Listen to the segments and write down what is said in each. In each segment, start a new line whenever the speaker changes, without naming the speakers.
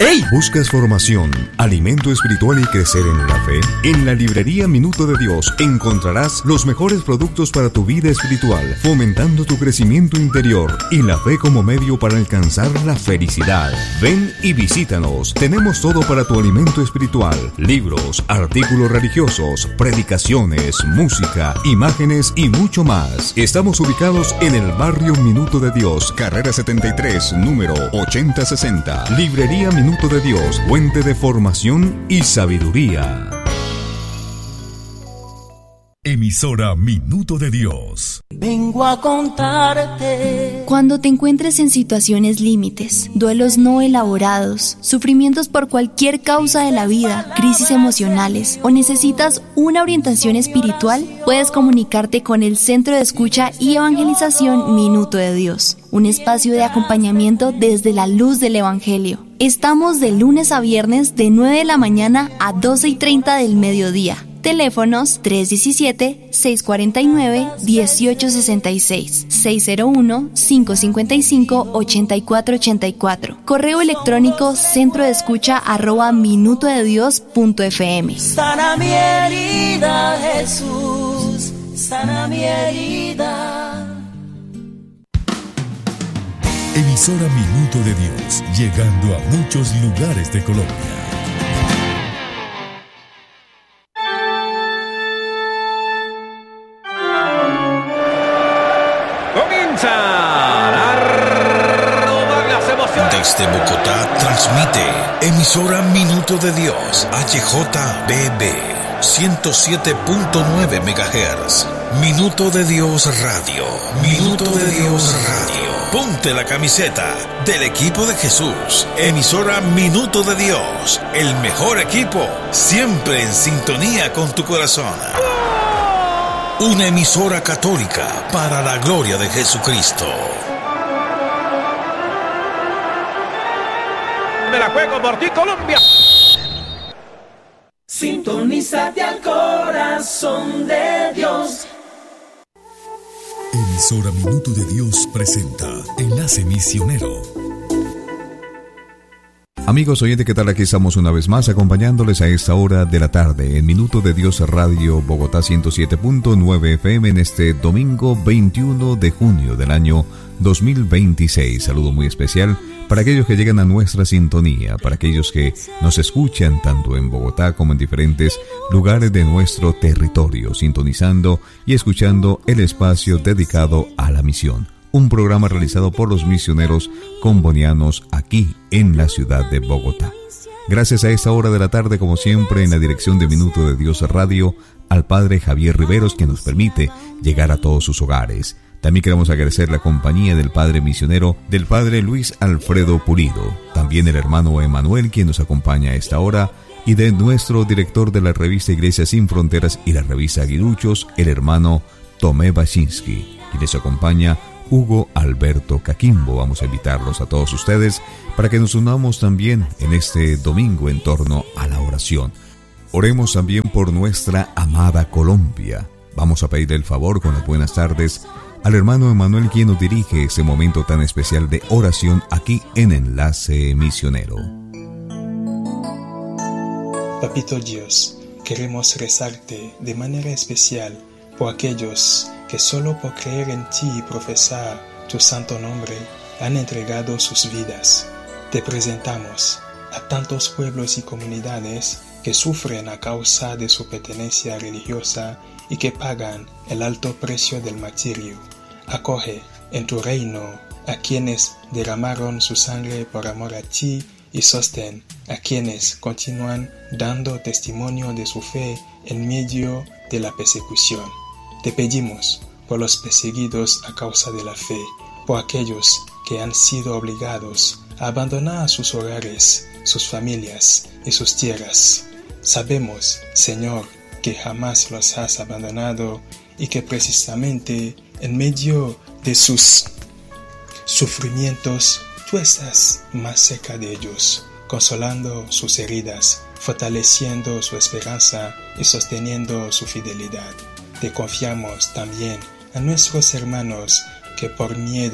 ¡Hey! ¿Buscas formación, alimento espiritual y crecer en la fe? En la librería Minuto de Dios encontrarás los mejores productos para tu vida espiritual, fomentando tu crecimiento interior y la fe como medio para alcanzar la felicidad. Ven y visítanos. Tenemos todo para tu alimento espiritual: libros, artículos religiosos, predicaciones, música, imágenes y mucho más. Estamos ubicados en el barrio Minuto de Dios, carrera 73, número 8060. Librería Minuto de Dios, fuente de formación y sabiduría.
Emisora Minuto de Dios.
Vengo a contarte.
Cuando te encuentres en situaciones límites, duelos no elaborados, sufrimientos por cualquier causa de la vida, crisis emocionales o necesitas una orientación espiritual, puedes comunicarte con el Centro de Escucha y Evangelización Minuto de Dios, un espacio de acompañamiento desde la luz del Evangelio. Estamos de lunes a viernes de 9 de la mañana a 12:30 del mediodía. Teléfonos 317-649-1866, 601-555-8484. Correo electrónico centrodeescucha@minutodedios.fm.
Sana mi herida, Jesús, sana mi herida.
Emisora Minuto de Dios, llegando a muchos lugares de Colombia.
Desde Bogotá transmite Emisora Minuto de Dios, HJBB 107.9 MHz. Minuto de Dios Radio. Minuto de Dios Radio. Ponte la camiseta del equipo de Jesús. Emisora Minuto de Dios, el mejor equipo, siempre en sintonía con tu corazón. Una emisora católica para la gloria de Jesucristo.
Me la juego por ti, Colombia.
Sintonízate al corazón de Dios.
Emisora Minuto de Dios presenta Enlace Misionero.
Amigos oyentes, ¿qué tal? Aquí estamos una vez más acompañándoles a esta hora de la tarde en Minuto de Dios Radio Bogotá 107.9 FM en este domingo 21 de junio del año 2026. Saludo muy especial para aquellos que llegan a nuestra sintonía, para aquellos que nos escuchan tanto en Bogotá como en diferentes lugares de nuestro territorio, sintonizando y escuchando el espacio dedicado a la misión. Un programa realizado por los misioneros combonianos aquí en la ciudad de Bogotá. Gracias a esta hora de la tarde, como siempre, en la dirección de Minuto de Dios Radio, al Padre Javier Riveros, que nos permite llegar a todos sus hogares. También queremos agradecer la compañía del Padre Misionero, del Padre Luis Alfredo Pulido, también el hermano Emanuel, quien nos acompaña a esta hora, y de nuestro director de la revista Iglesia Sin Fronteras y la revista Aguiluchos, el hermano Tomé Baczynski, y les acompaña Hugo Alberto Caquimbo. Vamos a invitarlos a todos ustedes para que nos unamos también en este domingo en torno a la oración. Oremos también por nuestra amada Colombia. Vamos a pedirle el favor con las buenas tardes al hermano Emanuel, quien nos dirige este momento tan especial de oración aquí en Enlace Misionero.
Papito Dios, queremos rezarte de manera especial por aquellos que solo por creer en ti y profesar tu santo nombre han entregado sus vidas. Te presentamos a tantos pueblos y comunidades que sufren a causa de su pertenencia religiosa y que pagan el alto precio del martirio. Acoge en tu reino a quienes derramaron su sangre por amor a ti y sostén a quienes continúan dando testimonio de su fe en medio de la persecución. Te pedimos por los perseguidos a causa de la fe, por aquellos que han sido obligados a abandonar sus hogares, sus familias y sus tierras. Sabemos, Señor, que jamás los has abandonado y que precisamente en medio de sus sufrimientos tú estás más cerca de ellos, consolando sus heridas, fortaleciendo su esperanza y sosteniendo su fidelidad. Te confiamos también a nuestros hermanos que por miedo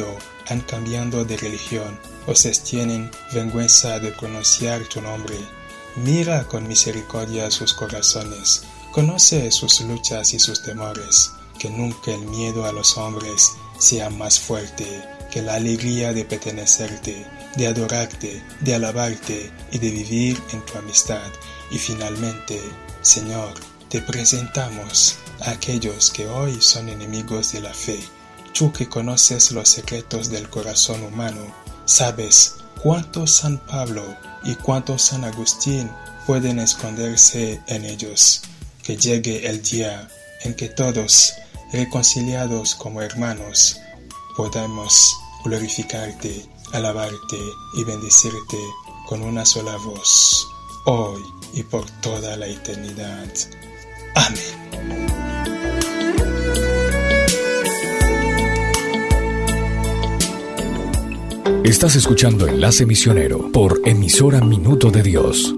han cambiado de religión o se tienen vergüenza de pronunciar tu nombre. Mira con misericordia sus corazones, conoce sus luchas y sus temores, que nunca el miedo a los hombres sea más fuerte que la alegría de pertenecerte, de adorarte, de alabarte y de vivir en tu amistad. Y finalmente, Señor, te presentamos a aquellos que hoy son enemigos de la fe. Tú que conoces los secretos del corazón humano, sabes cuánto San Pablo y cuánto San Agustín pueden esconderse en ellos. Que llegue el día en que todos, reconciliados como hermanos, podamos glorificarte, alabarte y bendecirte con una sola voz, hoy y por toda la eternidad. Amén.
Estás escuchando Enlace Misionero por emisora Minuto de Dios.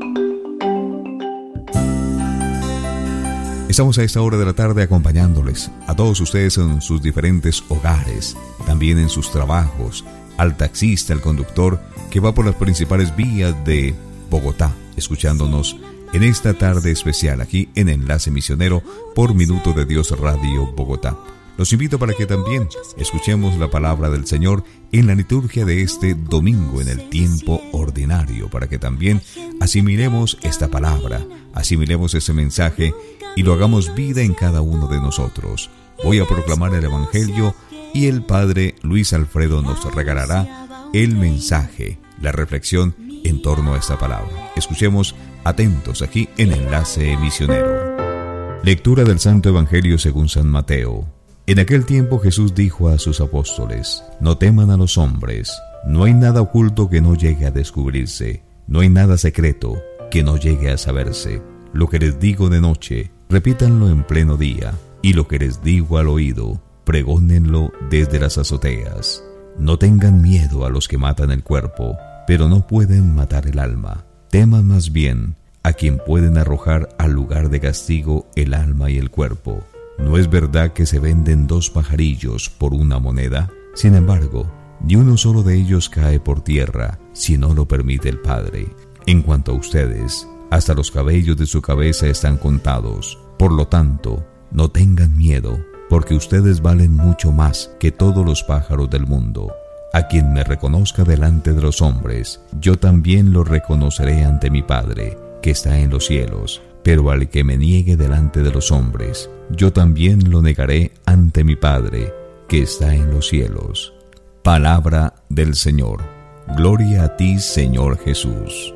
Estamos a esta hora de la tarde acompañándoles a todos ustedes en sus diferentes hogares, también en sus trabajos, al taxista, al conductor que va por las principales vías de Bogotá, escuchándonos en esta tarde especial aquí en Enlace Misionero por Minuto de Dios Radio Bogotá. Los invito para que también escuchemos la palabra del Señor en la liturgia de este domingo en el tiempo ordinario, para que también asimilemos esta palabra, asimilemos ese mensaje y lo hagamos vida en cada uno de nosotros. Voy a proclamar el Evangelio y el Padre Luis Alfredo nos regalará el mensaje, la reflexión en torno a esta palabra. Escuchemos atentos aquí en Enlace Misionero. Lectura del Santo Evangelio según San Mateo. En aquel tiempo Jesús dijo a sus apóstoles: no teman a los hombres, no hay nada oculto que no llegue a descubrirse, no hay nada secreto que no llegue a saberse. Lo que les digo de noche, repítanlo en pleno día, y lo que les digo al oído, pregónenlo desde las azoteas. No tengan miedo a los que matan el cuerpo, pero no pueden matar el alma. Teman más bien a quien pueden arrojar al lugar de castigo el alma y el cuerpo. ¿No es verdad que se venden 2 pajarillos por 1 moneda? Sin embargo, ni uno solo de ellos cae por tierra, si no lo permite el Padre. En cuanto a ustedes, hasta los cabellos de su cabeza están contados. Por lo tanto, no tengan miedo, porque ustedes valen mucho más que todos los pájaros del mundo. A quien me reconozca delante de los hombres, yo también lo reconoceré ante mi Padre, que está en los cielos. Pero al que me niegue delante de los hombres, yo también lo negaré ante mi Padre, que está en los cielos. Palabra del Señor. Gloria a ti, Señor Jesús.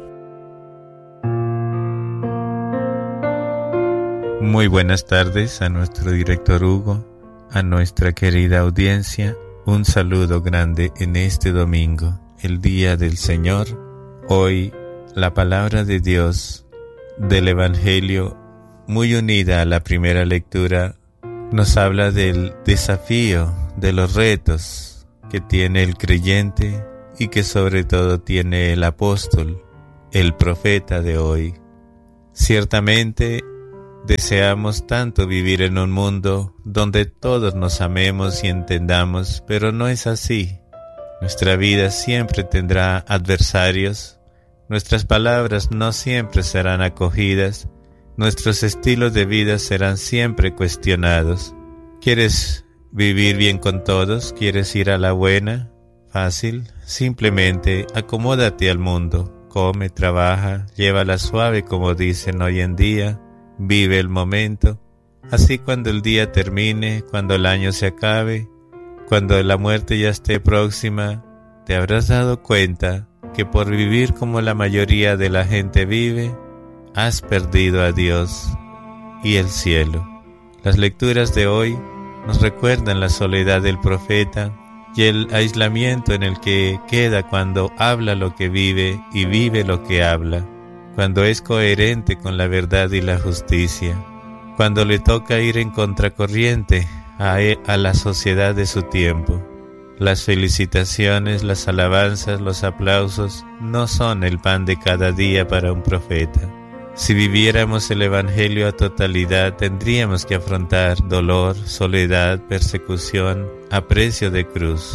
Muy buenas tardes a nuestro director Hugo, a nuestra querida audiencia. Un saludo grande en este domingo, el Día del Señor. Hoy la palabra de Dios del Evangelio, muy unida a la primera lectura, nos habla del desafío, de los retos que tiene el creyente y que sobre todo tiene el apóstol, el profeta de hoy. Ciertamente deseamos tanto vivir en un mundo donde todos nos amemos y entendamos, pero no es así. Nuestra vida siempre tendrá adversarios. Nuestras palabras no siempre serán acogidas, nuestros estilos de vida serán siempre cuestionados. ¿Quieres vivir bien con todos? ¿Quieres ir a la buena? Fácil, simplemente acomódate al mundo, come, trabaja, llévala suave como dicen hoy en día, vive el momento. Así cuando el día termine, cuando el año se acabe, cuando la muerte ya esté próxima, te habrás dado cuenta que por vivir como la mayoría de la gente vive, has perdido a Dios y el cielo. Las lecturas de hoy nos recuerdan la soledad del profeta y el aislamiento en el que queda cuando habla lo que vive y vive lo que habla, cuando es coherente con la verdad y la justicia, cuando le toca ir en contracorriente a la sociedad de su tiempo. Las felicitaciones, las alabanzas, los aplausos no son el pan de cada día para un profeta. Si viviéramos el Evangelio a totalidad, tendríamos que afrontar dolor, soledad, persecución, aprecio de cruz.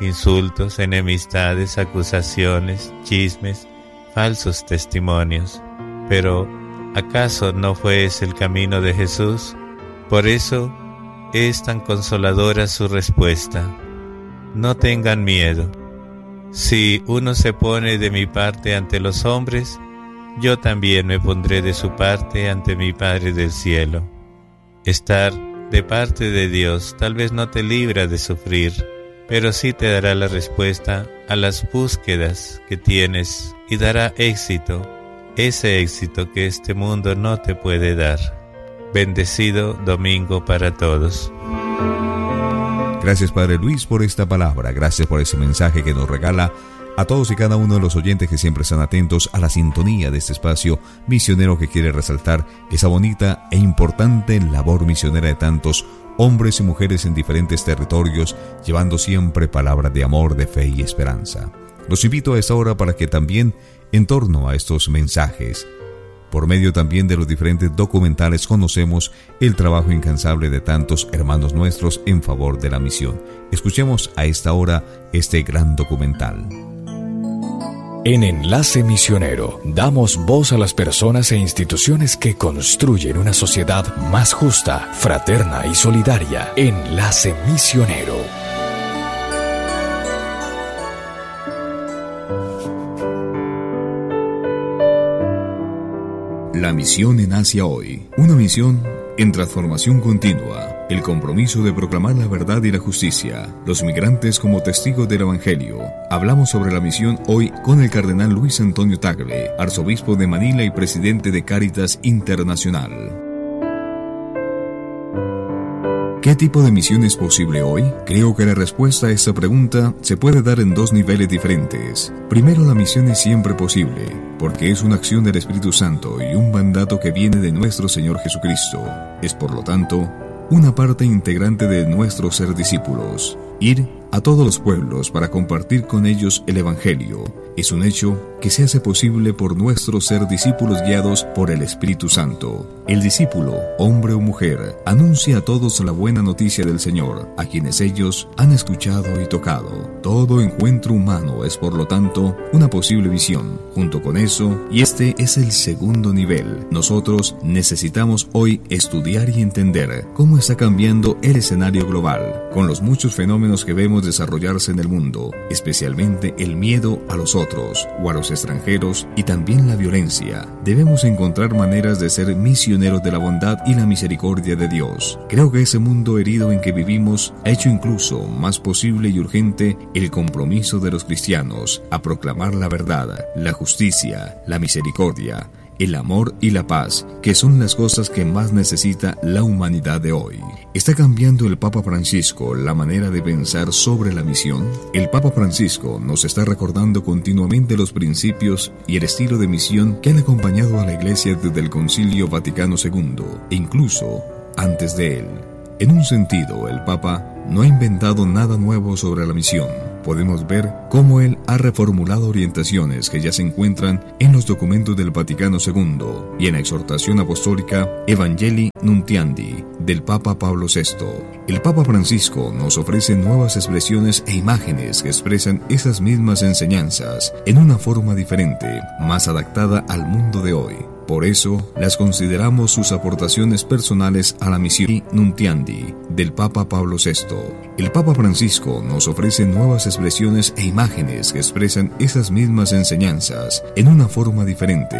insultos, enemistades, acusaciones, chismes, falsos testimonios. Pero, ¿acaso no fue ese el camino de Jesús? Por eso es tan consoladora su respuesta. No tengan miedo. Si uno se pone de mi parte ante los hombres, yo también me pondré de su parte ante mi Padre del cielo. Estar de parte de Dios tal vez no te libra de sufrir, pero sí te dará la respuesta a las búsquedas que tienes y dará éxito, ese éxito que este mundo no te puede dar. Bendecido domingo para todos.
Gracias, Padre Luis, por esta palabra. Gracias por ese mensaje que nos regala a todos y cada uno de los oyentes que siempre están atentos a la sintonía de este espacio misionero que quiere resaltar esa bonita e importante labor misionera de tantos hombres y mujeres en diferentes territorios, llevando siempre palabras de amor, de fe y esperanza. Los invito a esta hora para que también, en torno a estos mensajes, por medio también de los diferentes documentales, conocemos el trabajo incansable de tantos hermanos nuestros en favor de la misión. Escuchemos a esta hora este gran documental.
En Enlace Misionero damos voz a las personas e instituciones que construyen una sociedad más justa, fraterna y solidaria. Enlace Misionero.
La misión en Asia hoy. Una misión en transformación continua. El compromiso de proclamar la verdad y la justicia. Los migrantes como testigos del Evangelio. Hablamos sobre la misión hoy con el cardenal Luis Antonio Tagle, arzobispo de Manila y presidente de Cáritas Internacional. ¿Qué tipo de misión es posible hoy? Creo que la respuesta a esta pregunta se puede dar en dos niveles diferentes. Primero, la misión es siempre posible, porque es una acción del Espíritu Santo y un mandato que viene de nuestro Señor Jesucristo. Es, por lo tanto, una parte integrante de nuestro ser discípulos. Ir a todos los pueblos para compartir con ellos el Evangelio es un hecho que se hace posible por nuestro ser discípulos guiados por el Espíritu Santo. El discípulo, hombre o mujer, anuncia a todos la buena noticia del Señor, a quienes ellos han escuchado y tocado. Todo encuentro humano es, por lo tanto, una posible visión. Junto con eso, y este es el segundo nivel, nosotros necesitamos hoy estudiar y entender cómo está cambiando el escenario global, con los muchos fenómenos que vemos desarrollarse en el mundo, especialmente el miedo a los otros o a los extranjeros y también la violencia. Debemos encontrar maneras de ser misioneros de la bondad y la misericordia de Dios. Creo que ese mundo herido en que vivimos ha hecho incluso más posible y urgente el compromiso de los cristianos a proclamar la verdad, la justicia, la misericordia, el amor y la paz, que son las cosas que más necesita la humanidad de hoy. ¿Está cambiando el Papa Francisco la manera de pensar sobre la misión? El Papa Francisco nos está recordando continuamente los principios y el estilo de misión que han acompañado a la Iglesia desde el Concilio Vaticano II, e incluso antes de él. En un sentido, el Papa no ha inventado nada nuevo sobre la misión. Podemos ver cómo él ha reformulado orientaciones que ya se encuentran en los documentos del Vaticano II y en la exhortación apostólica Evangelii Nuntiandi del Papa Pablo VI. El Papa Francisco nos ofrece nuevas expresiones e imágenes que expresan esas mismas enseñanzas en una forma diferente, más adaptada al mundo de hoy. Por eso, las consideramos sus aportaciones personales a la misión Nuntiandi del Papa Pablo VI. El Papa Francisco nos ofrece nuevas expresiones e imágenes que expresan esas mismas enseñanzas en una forma diferente,